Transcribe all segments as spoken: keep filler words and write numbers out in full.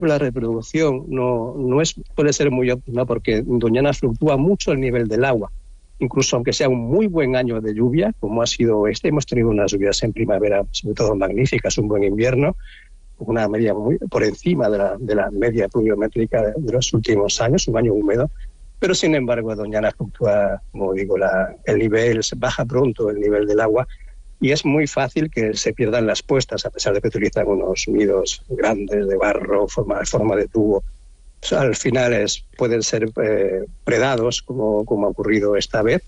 La reproducción no, no es, puede ser muy óptima porque Doñana fluctúa mucho el nivel del agua. Incluso aunque sea un muy buen año de lluvia, como ha sido este, hemos tenido unas lluvias en primavera sobre todo magníficas, un buen invierno, una media muy por encima de la, de la media pluviométrica de, de los últimos años, un año húmedo, pero sin embargo Doñana fluctúa, como digo, la, el nivel, se baja pronto el nivel del agua y es muy fácil que se pierdan las puestas, a pesar de que utilizan unos nidos grandes de barro, forma, forma de tubo. O sea, al final es, pueden ser eh, predados, como, como ha ocurrido esta vez,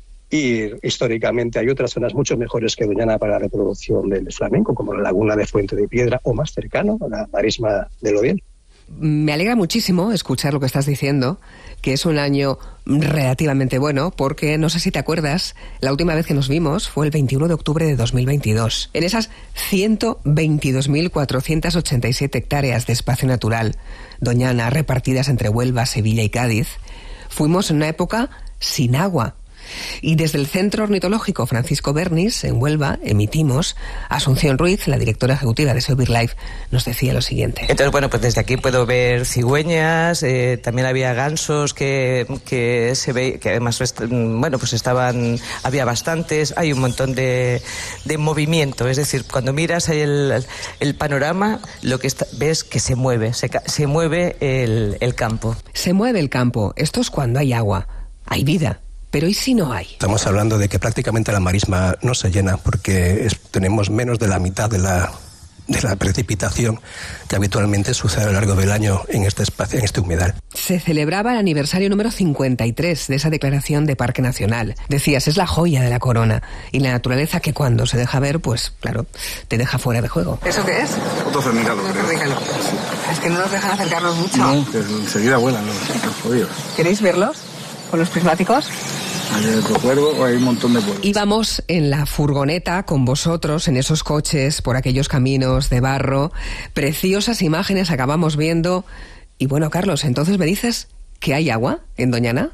y históricamente hay otras zonas mucho mejores que Doñana para la reproducción del flamenco, como la laguna de Fuente de Piedra o más cercano, la marisma del Odiel. Me alegra muchísimo escuchar lo que estás diciendo, que es un año relativamente bueno, porque no sé si te acuerdas, la última vez que nos vimos fue el veintiuno de octubre de dos mil veintidós. En esas ciento veintidós mil cuatrocientas ochenta y siete hectáreas de espacio natural, Doñana, repartidas entre Huelva, Sevilla y Cádiz, fuimos en una época sin agua. Y desde el Centro Ornitológico Francisco Bernis, en Huelva, emitimos. Asunción Ruiz, la directora ejecutiva de SeoBirdLife, nos decía lo siguiente. Entonces, bueno, pues desde aquí puedo ver cigüeñas, eh, también había gansos que, que se ve, que además, bueno, pues estaban, había bastantes, hay un montón de, de movimiento, es decir, cuando miras el, el panorama, lo que está, ves que se mueve, se, se mueve el, el campo. Se mueve el campo, esto es cuando hay agua, hay vida. Pero ¿y si no hay? Estamos hablando de que prácticamente la marisma no se llena porque es, tenemos menos de la mitad de la, de la precipitación que habitualmente sucede a lo largo del año en este espacio, en este humedal. Se celebraba el aniversario número cincuenta y tres de esa declaración de Parque Nacional. Decías, es la joya de la corona y la naturaleza que cuando se deja ver, pues claro, te deja fuera de juego. ¿Eso qué es? Otro formigado, creo. Es que no nos dejan acercarnos mucho. No, que enseguida vuelan los, los jodidos. ¿Queréis verlos? ¿Con los prismáticos? Hay otro cuervo, hay un montón de cuervos. Íbamos en la furgoneta con vosotros, en esos coches, por aquellos caminos de barro. Preciosas imágenes acabamos viendo. Y bueno, Carlos, entonces me dices que hay agua en Doñana.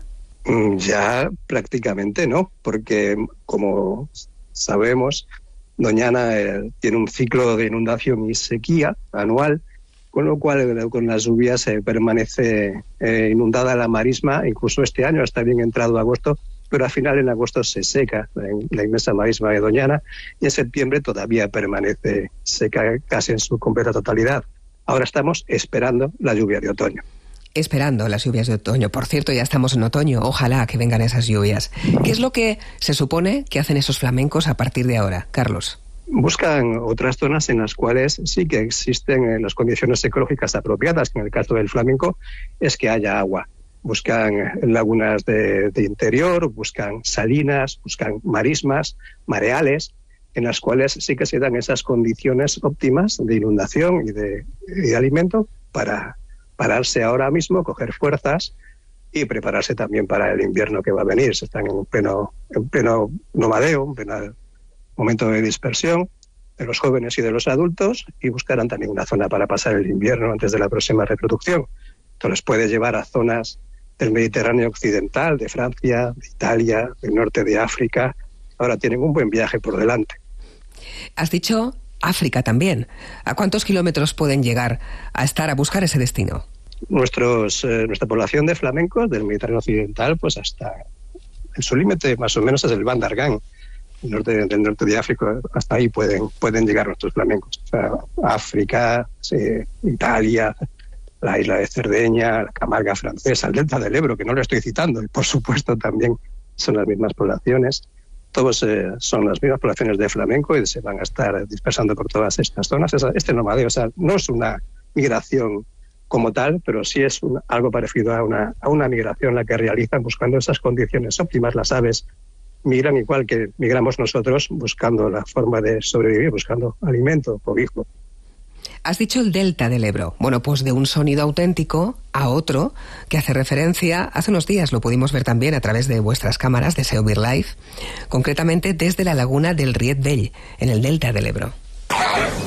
Ya prácticamente no, porque como sabemos, Doñana eh, tiene un ciclo de inundación y sequía anual, con lo cual con las lluvias eh, permanece eh, inundada la marisma, incluso este año, hasta bien entrado agosto, pero al final en agosto se seca la, la inmensa marisma de Doñana y en septiembre todavía permanece seca casi en su completa totalidad. Ahora estamos esperando la lluvia de otoño. Esperando las lluvias de otoño. Por cierto, ya estamos en otoño. Ojalá que vengan esas lluvias. ¿Qué es lo que se supone que hacen esos flamencos a partir de ahora, Carlos? Buscan otras zonas en las cuales sí que existen las condiciones ecológicas apropiadas, que en el caso del flamenco es que haya agua. Buscan lagunas de, de interior, buscan salinas, buscan marismas, mareales, en las cuales sí que se dan esas condiciones óptimas de inundación y de, y de alimento para pararse ahora mismo, coger fuerzas y prepararse también para el invierno que va a venir. Se están en pleno, en pleno nomadeo, en pleno momento de dispersión de los jóvenes y de los adultos, y buscarán también una zona para pasar el invierno antes de la próxima reproducción. Esto les puede llevar a zonas del Mediterráneo occidental, de Francia, de Italia, del norte de África. Ahora tienen un buen viaje por delante. Has dicho África también. ¿A cuántos kilómetros pueden llegar a estar a buscar ese destino? Nuestros, eh, nuestra población de flamencos del Mediterráneo occidental, pues hasta en su límite más o menos es el Ban d'Argan, el norte, del norte de África. Hasta ahí pueden, pueden llegar nuestros flamencos. O sea, África, sí, Italia, la isla de Cerdeña, la Camarga francesa, el delta del Ebro, que no lo estoy citando, y por supuesto también son las mismas poblaciones. Todos eh, son las mismas poblaciones de flamenco y se van a estar dispersando por todas estas zonas. Este nomadeo, o sea, no es una migración como tal, pero sí es un, algo parecido a una, a una migración la que realizan buscando esas condiciones óptimas. Las aves migran igual que migramos nosotros, buscando la forma de sobrevivir, buscando alimento, cobijo. Has dicho el delta del Ebro. Bueno, pues de un sonido auténtico a otro que hace referencia, hace unos días lo pudimos ver también a través de vuestras cámaras de SeoBirdLife, concretamente desde la laguna del Riet Vell, en el delta del Ebro.